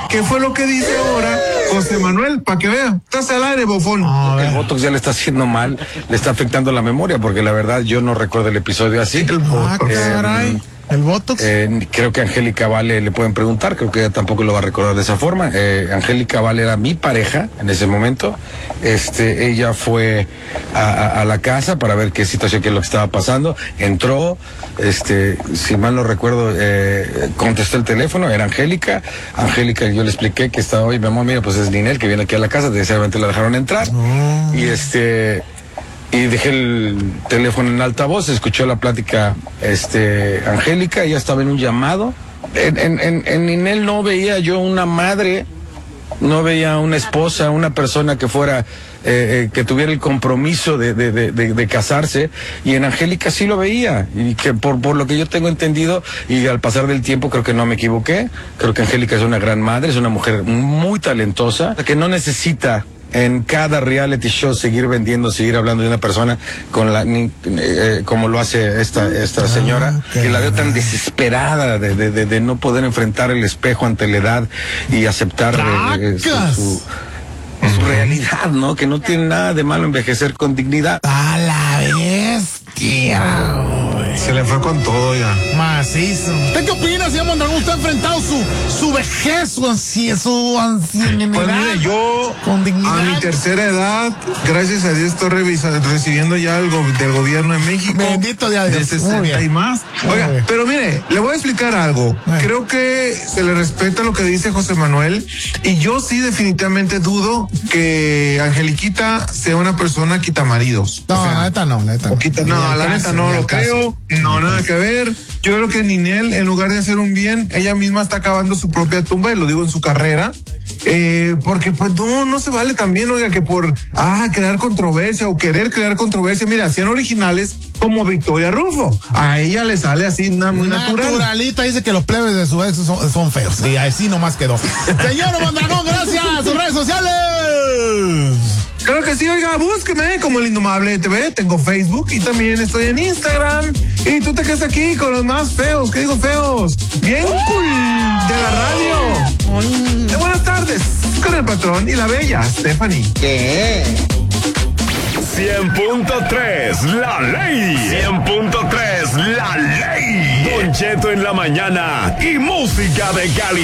¿Qué fue lo que dice ahora José Manuel? Para que vea, estás al aire, bofón. El Botox ya le está haciendo mal, le está afectando la memoria, porque la verdad yo no recuerdo el episodio así. Caray. ¿El Botox? Creo que Angélica Vale le pueden preguntar, creo que ella tampoco lo va a recordar de esa forma. Angélica Vale era mi pareja en ese momento. Ella fue a la casa para ver qué situación, qué es lo que estaba pasando. Entró, si mal no recuerdo, contestó el teléfono, era Angélica. Angélica, yo le expliqué que estaba, oye, mi amor, mira, pues es Ninel que viene aquí a la casa, desgraciadamente la dejaron entrar. Y dejé el teléfono en altavoz, escuchó la plática, Angélica, ella estaba en un llamado. En Ninel no veía yo una madre, no veía una esposa, una persona que fuera, que tuviera el compromiso de casarse, y en Angélica sí lo veía, y que por lo que yo tengo entendido, y al pasar del tiempo creo que no me equivoqué, creo que Angélica es una gran madre, es una mujer muy talentosa, que no necesita en cada reality show seguir vendiendo, seguir hablando de una persona con como lo hace esta señora, que la veo tan desesperada de no poder enfrentar el espejo ante la edad y aceptar su realidad, ¿no? Que no tiene nada de malo envejecer con dignidad. ¡A la bestia! Se le fue con todo ya. Macizo. ¿Usted qué opina, señor Mondragón? ¿Usted ha enfrentado su vejez, su ancianidad? Pues mire, yo con dignidad, a mi tercera edad, gracias a Dios, estoy recibiendo ya algo del gobierno de México. Bendito Dios. De 60 y más. Oiga, pero mire, le voy a explicar algo. Creo que se le respeta lo que dice José Manuel, y yo sí definitivamente dudo que Angeliquita sea una persona quitamaridos. No, la neta no. La neta no lo creo. No, nada que ver. Yo creo que Ninel, en lugar de hacer un bien, ella misma está cavando su propia tumba, y lo digo en su carrera. Porque pues no se vale también, oiga, que por crear controversia o querer crear controversia. Mira, hacían originales como Victoria Rufo. A ella le sale así muy natural. Naturalita, dice que los plebes de su ex son feos. Y así nomás quedó. Señor Mondragón, gracias. Sus redes sociales. Claro que sí, oiga, búsqueme como El Indomable TV, tengo Facebook y también estoy en Instagram. Y tú te quedas aquí con los más feos, ¿qué digo feos? Bien cool de la radio. De buenas tardes, con el patrón y la bella Stephanie. ¿Qué? 100.3 La Ley. 100.3 La Ley. Don Cheto en la mañana y música de calidad.